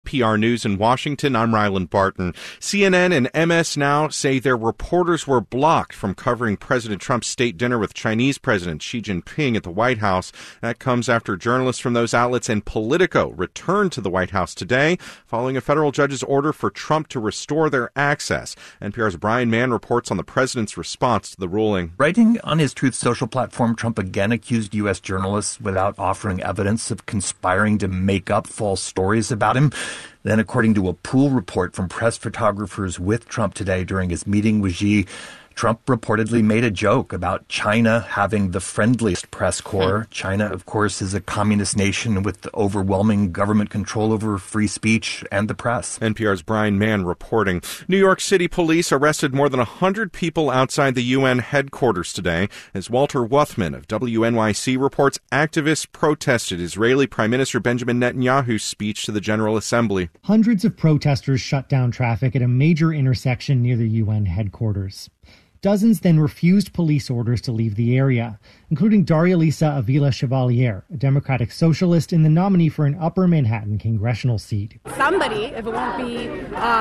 NPR News in Washington, I'm Ryland Barton. CNN and MS Now say their reporters were blocked from covering President Trump's state dinner with Chinese President Xi Jinping at the White House. That comes after journalists from those outlets and Politico returned to the White House today following a federal judge's order for Trump to restore their access. NPR's Brian Mann reports on the president's response to the ruling. Writing on his Truth Social platform, Trump again accused U.S. journalists without offering evidence of conspiring to make up false stories about him. Then, according to a pool report from press photographers with Trump today during his meeting with Xi, Trump reportedly made a joke about China having the friendliest press corps. China, of course, is a communist nation with overwhelming government control over free speech and the press. NPR's Brian Mann reporting. New York City police arrested more than 100 people outside the UN headquarters today. As Walter Wuthman of WNYC reports, activists protested Israeli Prime Minister Benjamin Netanyahu's speech to the General Assembly. Hundreds of protesters shut down traffic at a major intersection near the UN headquarters. Dozens then refused police orders to leave the area, including Daria Lisa Avila Chevalier, a Democratic socialist and the nominee for an Upper Manhattan congressional seat. Somebody, if it won't be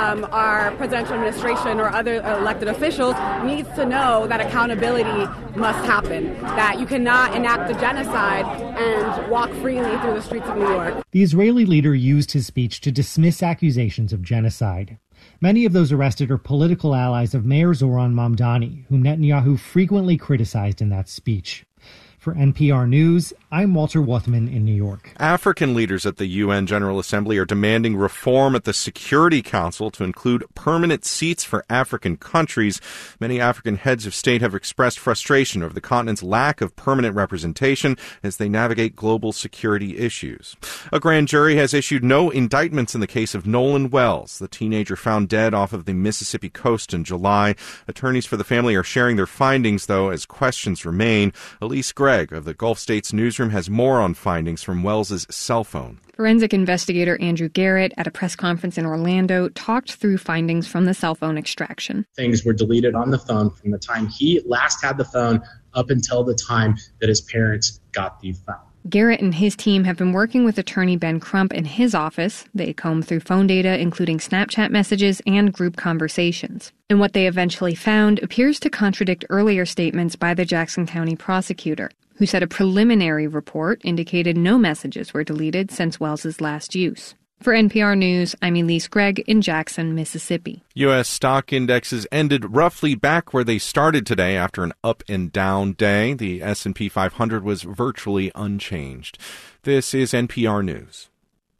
our presidential administration or other elected officials, needs to know that accountability must happen, that you cannot enact a genocide and walk freely through the streets of New York. The Israeli leader used his speech to dismiss accusations of genocide. Many of those arrested are political allies of Mayor Zoran Mamdani, whom Netanyahu frequently criticized in that speech. For NPR News, I'm Walter Wuthman in New York. African leaders at the UN General Assembly are demanding reform at the Security Council to include permanent seats for African countries. Many African heads of state have expressed frustration over the continent's lack of permanent representation as they navigate global security issues. A grand jury has issued no indictments in the case of Nolan Wells, the teenager found dead off of the Mississippi coast in July. Attorneys for the family are sharing their findings, though, as questions remain. Elise Gregg of the Gulf States newsroom has more on findings from Wells's cell phone. Forensic investigator Andrew Garrett at a press conference in Orlando talked through findings from the cell phone extraction. Things were deleted on the phone from the time he last had the phone up until the time that his parents got the phone. Garrett and his team have been working with attorney Ben Crump in his office. They combed through phone data, including Snapchat messages and group conversations. And what they eventually found appears to contradict earlier statements by the Jackson County prosecutor, who said a preliminary report indicated no messages were deleted since Wells's last use. For NPR News, I'm Elise Gregg in Jackson, Mississippi. U.S. stock indexes ended roughly back where they started today after an up and down day. The S&P 500 was virtually unchanged. This is NPR News.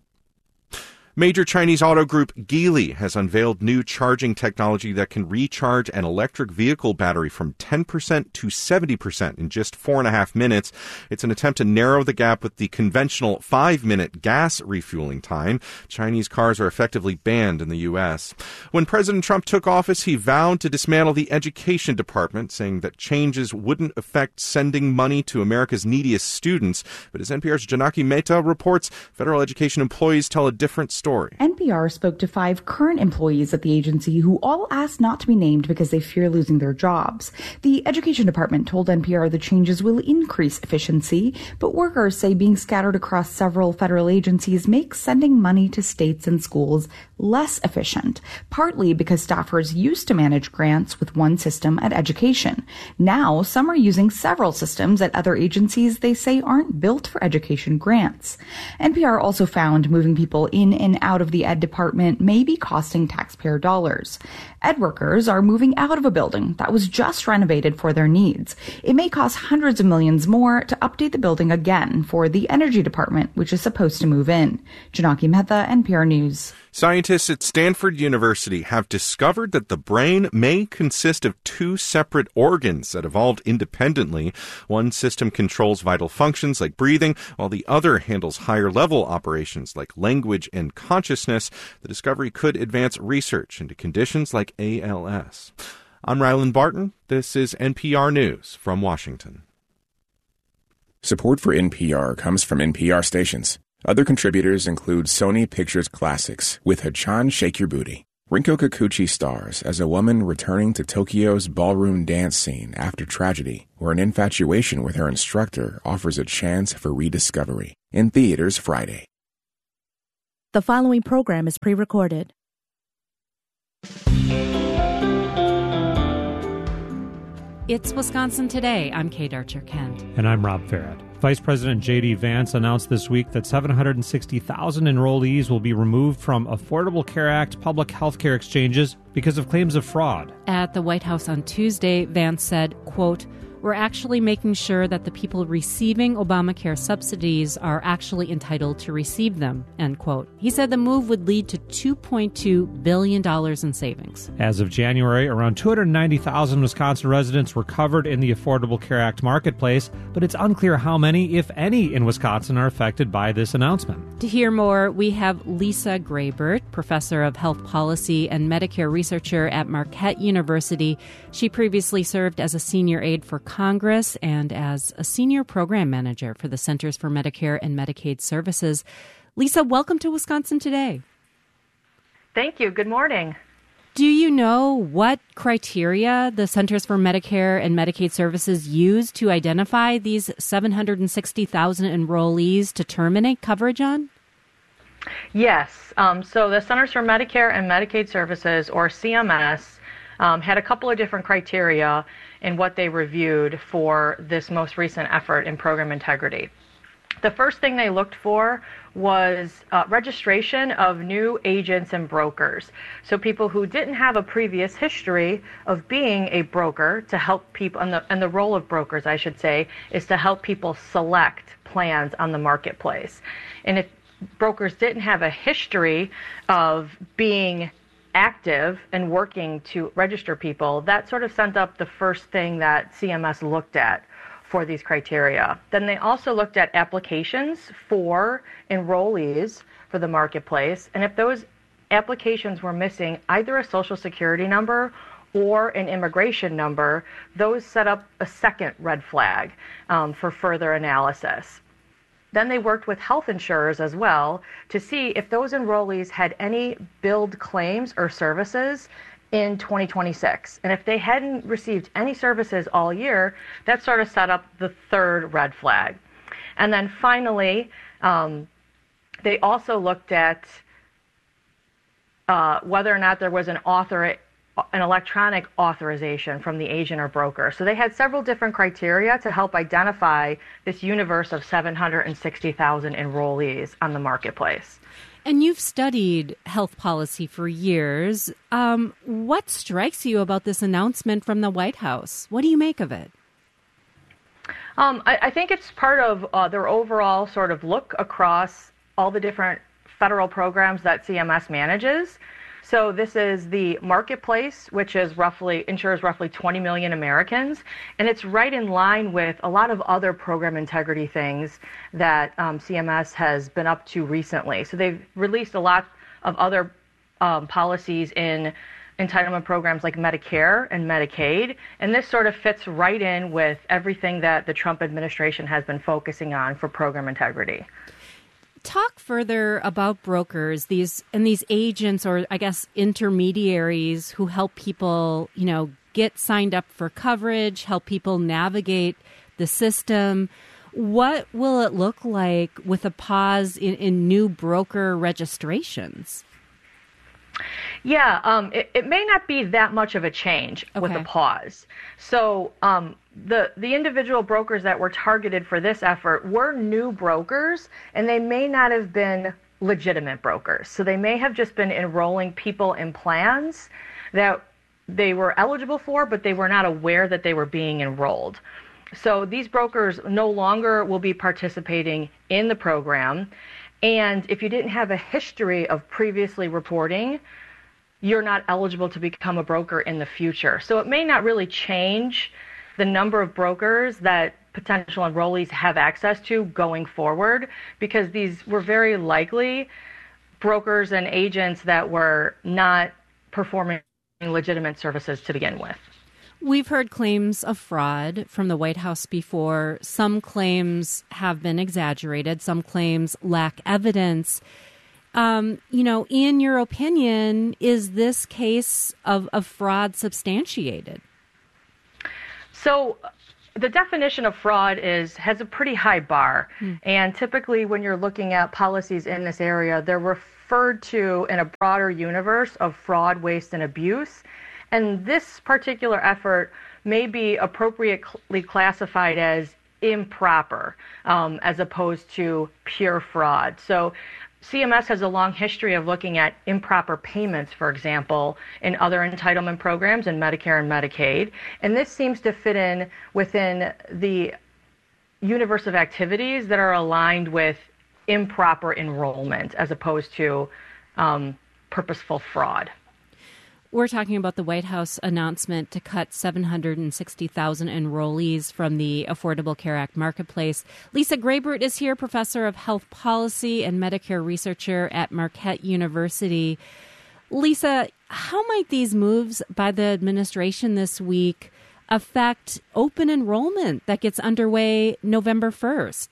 Major Chinese auto group Geely has unveiled new charging technology that can recharge an electric vehicle battery from 10% to 70% in just 4.5 minutes. It's an attempt to narrow the gap with the conventional 5-minute gas refueling time. Chinese cars are effectively banned in the U.S. When President Trump took office, he vowed to dismantle the education department, saying that changes wouldn't affect sending money to America's neediest students. But as NPR's Janaki Mehta reports, federal education employees tell a different story. NPR spoke to 5 current employees at the agency who all asked not to be named because they fear losing their jobs. The education department told NPR the changes will increase efficiency, but workers say being scattered across several federal agencies makes sending money to states and schools less efficient, partly because staffers used to manage grants with one system at education. Now, some are using several systems at other agencies they say aren't built for education grants. NPR also found moving people in and out of the ed department may be costing taxpayer dollars. Ed workers are moving out of a building that was just renovated for their needs. It may cost hundreds of millions more to update the building again for the energy department, which is supposed to move in. Janaki Mehta, NPR News. Scientists at Stanford University have discovered that the brain may consist of 2 separate organs that evolved independently. One system controls vital functions like breathing, while the other handles higher-level operations like language and consciousness. The discovery could advance research into conditions like ALS. I'm Ryland Barton. This is NPR News from Washington. Support for NPR comes from NPR stations. Other contributors include Sony Pictures Classics with Hachan Shake Your Booty. Rinko Kikuchi stars as a woman returning to Tokyo's ballroom dance scene after tragedy, where an infatuation with her instructor offers a chance for rediscovery. In theaters Friday. The following program is pre-recorded. It's Wisconsin Today. I'm Kate Archer-Kent. And I'm Rob Farrett. Vice President J.D. Vance announced this week that 760,000 enrollees will be removed from Affordable Care Act public health care exchanges because of claims of fraud. At the White House on Tuesday, Vance said, quote, "We're actually making sure that the people receiving Obamacare subsidies are actually entitled to receive them," end quote. He said the move would lead to $2.2 billion in savings. As of January, around 290,000 Wisconsin residents were covered in the Affordable Care Act marketplace, but it's unclear how many, if any, in Wisconsin are affected by this announcement. To hear more, we have Lisa Graybert, professor of health policy and Medicare researcher at Marquette University. She previously served as a senior aide for Congress and as a senior program manager for the Centers for Medicare and Medicaid Services. Lisa, welcome to Wisconsin Today. Thank you. Good morning. Do you know what criteria the Centers for Medicare and Medicaid Services use to identify these 760,000 enrollees to terminate coverage on? Yes. So the Centers for Medicare and Medicaid Services, or CMS, had a couple of different criteria in what they reviewed for this most recent effort in program integrity. The first thing they looked for was registration of new agents and brokers. So people who didn't have a previous history of being a broker to help people, and the role of brokers, I should say, is to help people select plans on the marketplace. And if brokers didn't have a history of being active and working to register people, that sort of sent up the first thing that CMS looked at for these criteria. Then they also looked at applications for enrollees for the marketplace, and if those applications were missing either a social security number or an immigration number, those set up a second red flag for further analysis. Then they worked with health insurers as well to see if those enrollees had any billed claims or services in 2026. And if they hadn't received any services all year, that sort of set up the third red flag. And then finally, they also looked at whether or not there was an electronic authorization from the agent or broker. So they had several different criteria to help identify this universe of 760,000 enrollees on the marketplace. And you've studied health policy for years. What strikes you about this announcement from the White House? What do you make of it? I think it's part of their overall sort of look across all the different federal programs that CMS manages. So this is the marketplace, which is insures roughly 20 million Americans, and it's right in line with a lot of other program integrity things that CMS has been up to recently. So they've released a lot of other policies in entitlement programs like Medicare and Medicaid, and this sort of fits right in with everything that the Trump administration has been focusing on for program integrity. Talk further about brokers, these agents, or I guess intermediaries who help people, get signed up for coverage, help people navigate the system. What will it look like with a pause in new broker registrations? Yeah, it may not be that much of a change with a pause. So the individual brokers that were targeted for this effort were new brokers, and they may not have been legitimate brokers. So they may have just been enrolling people in plans that they were eligible for, but they were not aware that they were being enrolled. So these brokers no longer will be participating in the program. And if you didn't have a history of previously reporting, you're not eligible to become a broker in the future. So it may not really change the number of brokers that potential enrollees have access to going forward, because these were very likely brokers and agents that were not performing legitimate services to begin with. We've heard claims of fraud from the White House before. Some claims have been exaggerated. Some claims lack evidence. In your opinion, is this case of fraud substantiated? So the definition of fraud has a pretty high bar. And typically when you're looking at policies in this area, there referred to in a broader universe of fraud, waste, and abuse. And this particular effort may be appropriately classified as improper, as opposed to pure fraud. So CMS has a long history of looking at improper payments, for example, in other entitlement programs in Medicare and Medicaid. And this seems to fit in within the universe of activities that are aligned with improper enrollment as opposed to purposeful fraud. We're talking about the White House announcement to cut 760,000 enrollees from the Affordable Care Act marketplace. Lisa Graybert is here, professor of health policy and Medicare researcher at Marquette University. Lisa, how might these moves by the administration this week affect open enrollment that gets underway November 1st?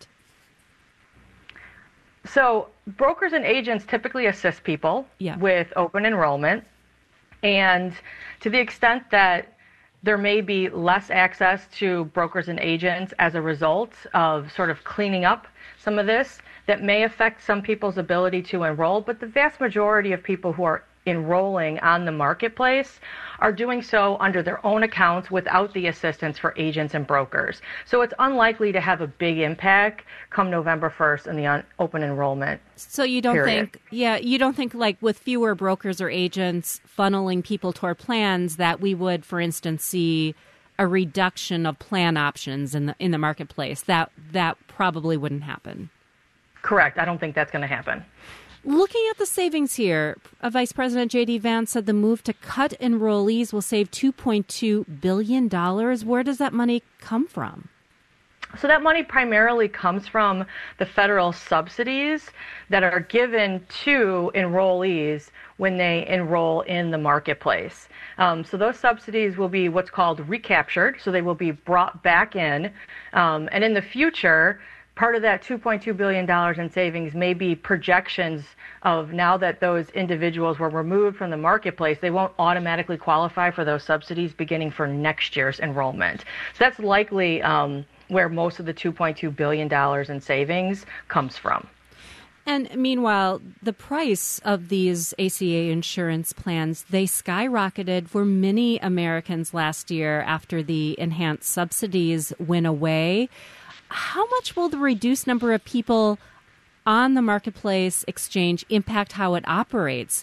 So brokers and agents typically assist people with open enrollment. And to the extent that there may be less access to brokers and agents as a result of sort of cleaning up some of this, that may affect some people's ability to enroll. But the vast majority of people who are enrolling on the marketplace are doing so under their own accounts without the assistance for agents and brokers. So it's unlikely to have a big impact come November 1st in the open enrollment. So you don't think, you don't think like with fewer brokers or agents funneling people toward plans that we would, for instance, see a reduction of plan options in the marketplace. That probably wouldn't happen. Correct. I don't think that's going to happen. Looking at the savings here, Vice President J.D. Vance said the move to cut enrollees will save $2.2 billion. Where does that money come from? So that money primarily comes from the federal subsidies that are given to enrollees when they enroll in the marketplace. So those subsidies will be what's called recaptured, so they will be brought back in. And in the future, part of that $2.2 billion in savings may be projections of now that those individuals were removed from the marketplace, they won't automatically qualify for those subsidies beginning for next year's enrollment. So that's likely where most of the $2.2 billion in savings comes from. And meanwhile, the price of these ACA insurance plans, they skyrocketed for many Americans last year after the enhanced subsidies went away. How much will the reduced number of people on the marketplace exchange impact how it operates?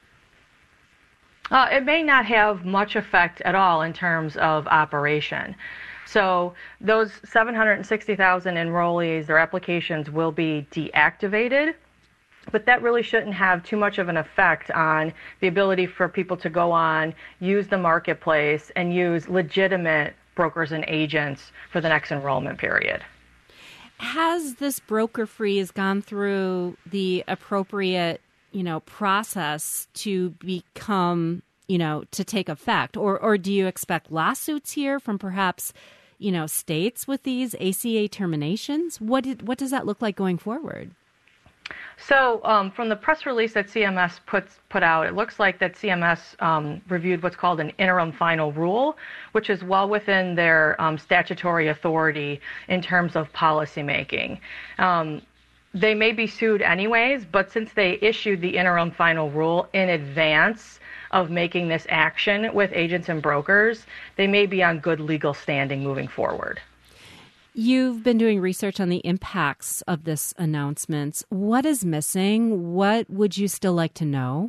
It may not have much effect at all in terms of operation. So those 760,000 enrollees, their applications will be deactivated, but that really shouldn't have too much of an effect on the ability for people to go on, use the marketplace, and use legitimate brokers and agents for the next enrollment period. Has this broker freeze gone through the appropriate, process to become, to take effect? Or do you expect lawsuits here from perhaps, states with these ACA terminations? What does that look like going forward? So from the press release that CMS put out, it looks like that CMS reviewed what's called an interim final rule, which is well within their statutory authority in terms of policymaking. They may be sued anyways, but since they issued the interim final rule in advance of making this action with agents and brokers, they may be on good legal standing moving forward. You've been doing research on the impacts of this announcement. What is missing? What would you still like to know?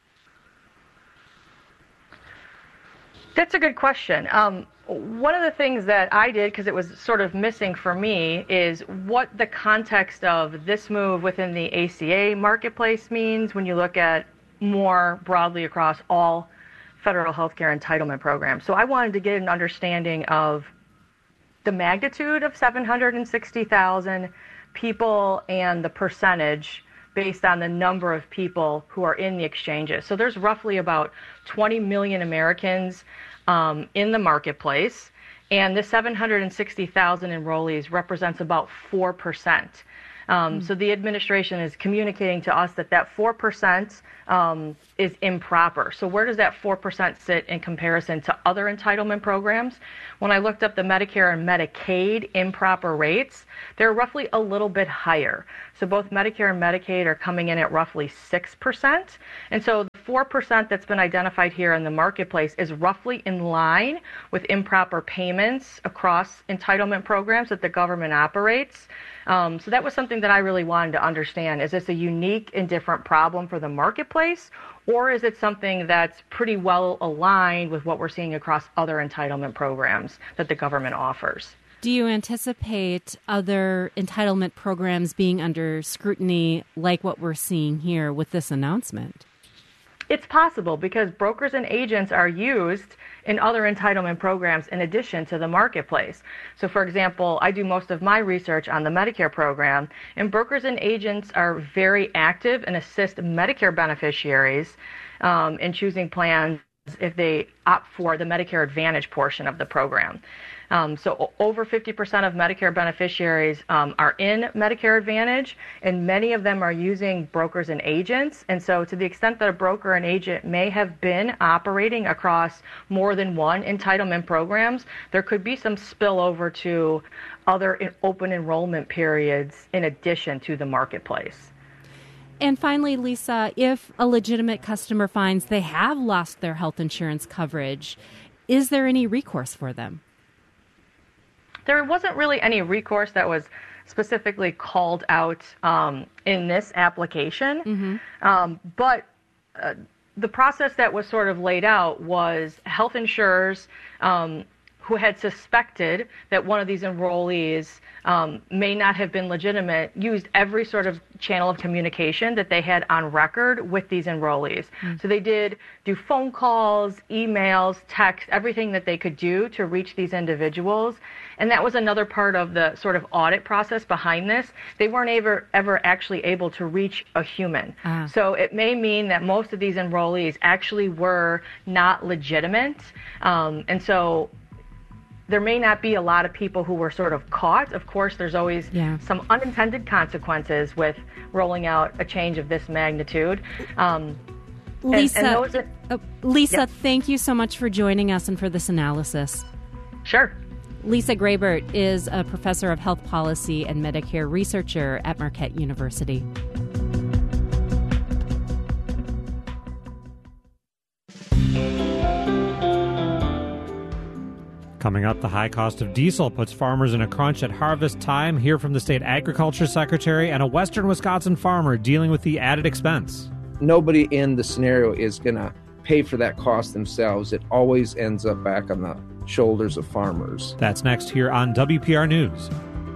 That's a good question. One of the things that I did, because it was sort of missing for me, is what the context of this move within the ACA marketplace means when you look at more broadly across all federal healthcare entitlement programs. So I wanted to get an understanding of the magnitude of 760,000 people and the percentage based on the number of people who are in the exchanges. So there's roughly about 20 million Americans in the marketplace, and the 760,000 enrollees represents about 4%. So the administration is communicating to us that 4% is improper. So where does that 4% sit in comparison to other entitlement programs? When I looked up the Medicare and Medicaid improper rates, they're roughly a little bit higher. So both Medicare and Medicaid are coming in at roughly 6%. And so the 4% that's been identified here in the marketplace is roughly in line with improper payments across entitlement programs that the government operates. So that was something that I really wanted to understand. Is this a unique and different problem for the marketplace, or is it something that's pretty well aligned with what we're seeing across other entitlement programs that the government offers? Do you anticipate other entitlement programs being under scrutiny like what we're seeing here with this announcement? It's possible because brokers and agents are used in other entitlement programs in addition to the marketplace. So, for example, I do most of my research on the Medicare program, and brokers and agents are very active and assist Medicare beneficiaries in choosing plans if they opt for the Medicare Advantage portion of the program. So over 50% of Medicare beneficiaries are in Medicare Advantage, and many of them are using brokers and agents. And so to the extent that a broker and agent may have been operating across more than one entitlement programs, there could be some spillover to other open enrollment periods in addition to the marketplace. And finally, Lisa, if a legitimate customer finds they have lost their health insurance coverage, is there any recourse for them? There wasn't really any recourse that was specifically called out in this application, but the process that was sort of laid out was health insurers who had suspected that one of these enrollees may not have been legitimate used every sort of channel of communication that they had on record with these enrollees. So they did do phone calls, emails, text, everything that they could do to reach these individuals. And that was another part of the sort of audit process behind this. They weren't ever actually able to reach a human. So it may mean that most of these enrollees actually were not legitimate. And so there may not be a lot of people who were sort of caught. Of course, there's always some unintended consequences with rolling out a change of this magnitude. Lisa, thank you so much for joining us and for this analysis. Sure. Lisa Grabert is a professor of health policy and Medicare researcher at Marquette University. Coming up, the high cost of diesel puts farmers in a crunch at harvest time. Hear from the state agriculture secretary and a western Wisconsin farmer dealing with the added expense. Nobody in the scenario is going to pay for that cost themselves. It always ends up back on the shoulders of farmers. That's next here on WPR News.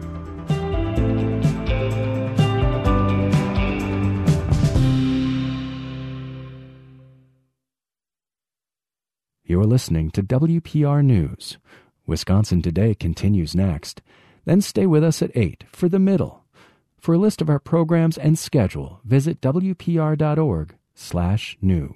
You're listening to WPR News. Wisconsin Today continues next. Then stay with us at 8 for The Middle. For a list of our programs and schedule, visit WPR.org/new.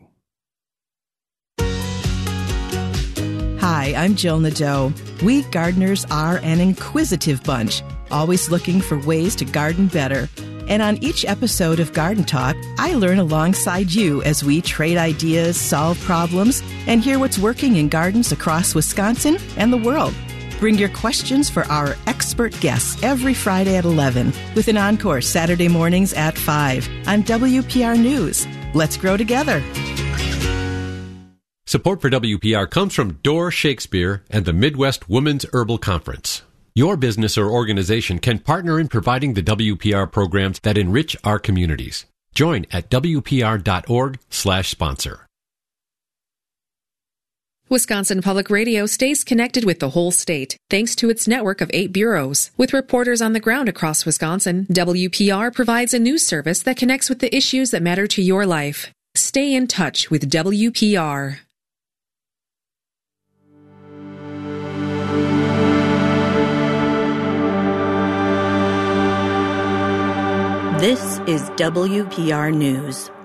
Hi, I'm Jill Nadeau. We gardeners are an inquisitive bunch, always looking for ways to garden better. And on each episode of Garden Talk, I learn alongside you as we trade ideas, solve problems, and hear what's working in gardens across Wisconsin and the world. Bring your questions for our expert guests every Friday at 11, with an encore Saturday mornings at 5 on WPR News. Let's grow together. Support for WPR comes from Door Shakespeare and the Midwest Women's Herbal Conference. Your business or organization can partner in providing the WPR programs that enrich our communities. Join at WPR.org/sponsor. Wisconsin Public Radio stays connected with the whole state, thanks to its network of 8 bureaus. With reporters on the ground across Wisconsin, WPR provides a news service that connects with the issues that matter to your life. Stay in touch with WPR. This is WPR News.